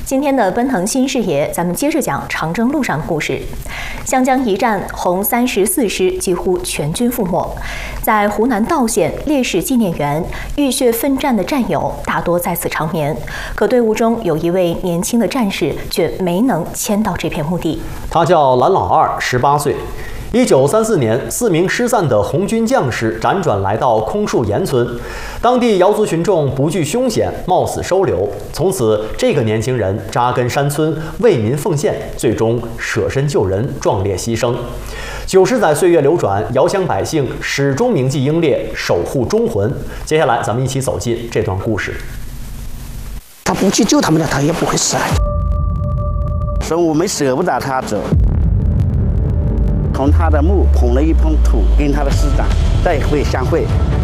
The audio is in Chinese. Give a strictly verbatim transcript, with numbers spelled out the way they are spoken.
今天的奔腾新视野，咱们接着讲长征路上的故事。湘江一战，红三十四师几乎全军覆没。在湖南道县烈士纪念园，浴血奋战的战友大多在此长眠。可队伍中有一位年轻的战士却没能迁到这片墓地。 他叫蓝老二，十八岁。一九三四年，四名失散的红军将士辗转来到空树岩村，当地瑶族群众不惧凶险，冒死收留。从此，这个年轻人扎根山村，为民奉献，最终舍身救人，壮烈牺牲。九十载岁月流转，遥乡百姓始终铭记英烈，守护忠魂。接下来，咱们一起走进这段故事。 他不去救他们了，他也不会死。所以我们舍不得他走。从他的墓捧了一捧土，跟他的师长再会相会。